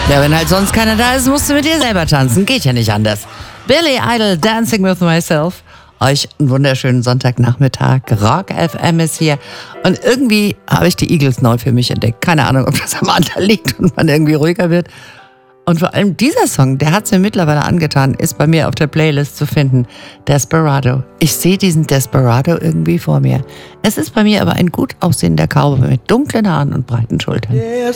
Ja, wenn halt sonst keiner da ist, musst du mit dir selber tanzen. Geht ja nicht anders. Billy Idol, Dancing with Myself. Euch einen wunderschönen Sonntagnachmittag. Rock FM ist hier. Und irgendwie habe ich die Eagles neu für mich entdeckt. Keine Ahnung, ob das am Alter liegt und man irgendwie ruhiger wird. Und vor allem dieser Song, der hat es mir mittlerweile angetan, ist bei mir auf der Playlist zu finden. Desperado. Ich sehe diesen Desperado irgendwie vor mir. Es ist bei mir aber ein gut aussehender Cowboy mit dunklen Haaren und breiten Schultern.